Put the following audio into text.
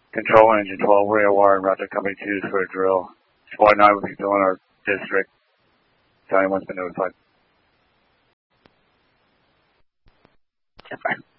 Control engine 12, RAOR and route to company 2 for a drill. Squad 9 will be filling our district. Tell anyone's been notified. That's fine.